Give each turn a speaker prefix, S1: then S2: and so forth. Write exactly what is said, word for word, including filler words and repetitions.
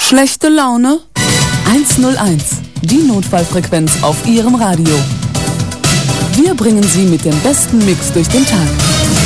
S1: Schlechte Laune? eins null eins, die Notfallfrequenz auf Ihrem Radio. Wir bringen Sie mit dem besten Mix durch den Tag.